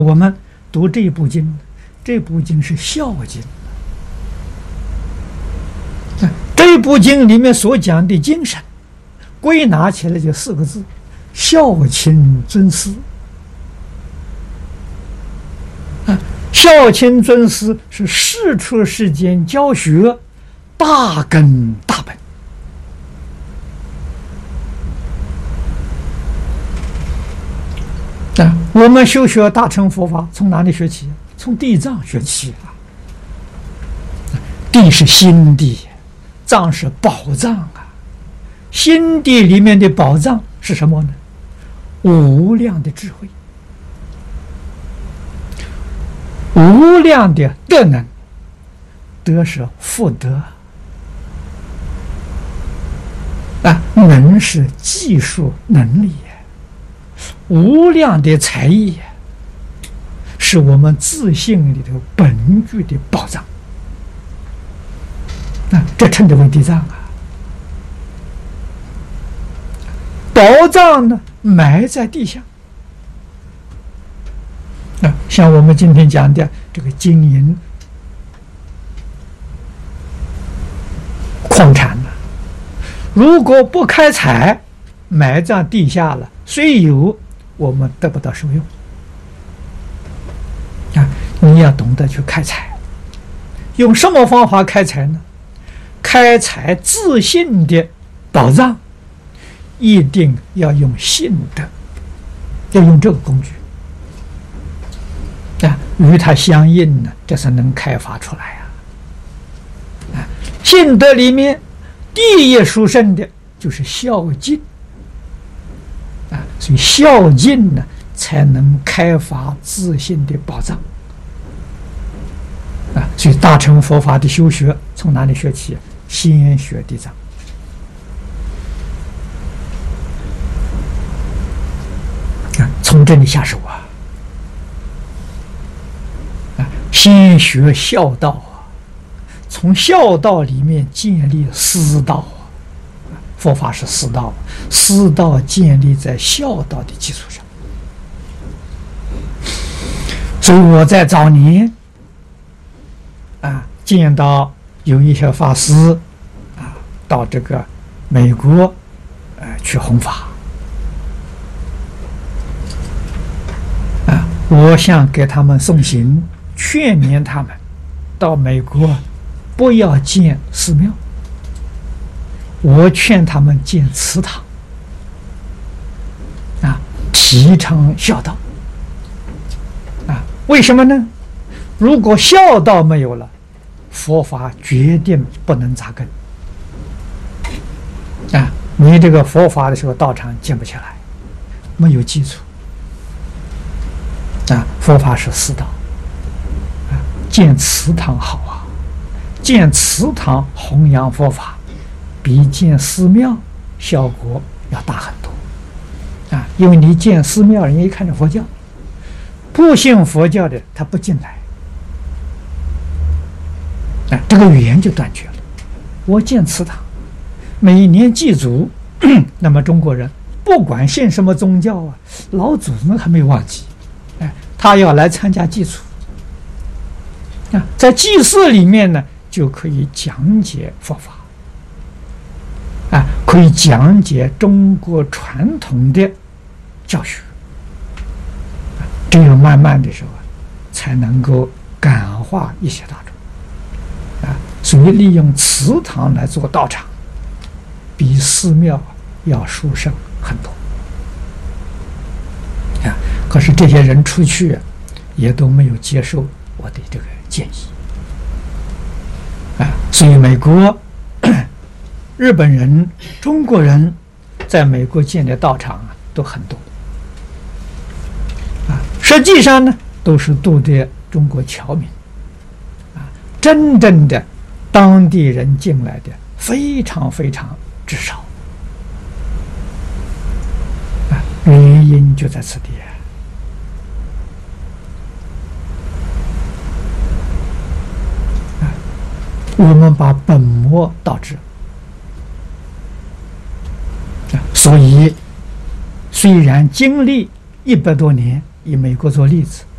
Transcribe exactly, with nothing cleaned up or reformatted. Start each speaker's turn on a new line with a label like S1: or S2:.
S1: 我们读这部经，这部经是孝经。这部经里面所讲的精神，归纳起来就四个字：孝亲尊师。啊，孝亲尊师是世出世间教学大根大本。啊，我们修学大乘佛法，从哪里学起？从地藏学起啊。地是心地，藏是宝藏啊。心地里面的宝藏是什么呢？无量的智慧，无量的德能。德是福德啊，能是技术能力。无量的才艺是我们自信里头本具的宝藏啊，这称之为地藏啊。宝藏呢，埋在地下啊，像我们今天讲的这个金银矿产呢，如果不开采，埋在地下了，虽有，我们得不到受用啊！你要懂得去开采，用什么方法开采呢？开采自信的宝藏，一定要用信德，要用这个工具啊，与它相应呢，这才能开发出来啊！啊，信德里面第一殊胜的就是孝敬。啊，所以孝敬呢，才能开发自信的宝藏啊。所以大乘佛法的修学从哪里学起？先学地藏啊，从这里下手啊。啊，先学孝道啊，从孝道里面建立师道啊。佛法是师道，师道建立在孝道的基础上。所以我在早年啊，见到有一些法师啊，到这个美国呃去弘法啊，我想给他们送行，劝勉他们到美国不要建寺庙。我劝他们建祠堂啊，提倡孝道啊。为什么呢？如果孝道没有了，佛法决定不能扎根啊。你这个佛法的时候，道场建不起来，没有基础啊。佛法是师道啊，建祠堂好啊，建祠堂弘扬佛法，比建寺庙效果要大很多啊！因为你建寺庙，人家一看着佛教，不信佛教的他不进来，啊，这个缘就断绝了。我建祠堂，每年祭祖，那么中国人不管信什么宗教啊，老祖宗还没忘记，哎，他要来参加祭祖啊，在祭祀里面呢，就可以讲解佛法。啊，可以讲解中国传统的教学，只有慢慢的时候啊，才能够感化一些大众啊。所以利用祠堂来做道场，比寺庙要殊胜很多啊。可是这些人出去也都没有接受我的这个建议啊。所以美国、日本人、中国人在美国建的道场啊，都很多啊。实际上呢，都是度的中国侨民啊，真正的当地人进来的非常非常之少啊。原因就在此地啊。我们把本末倒置。所以，虽然经历一百多年，以美国做例子，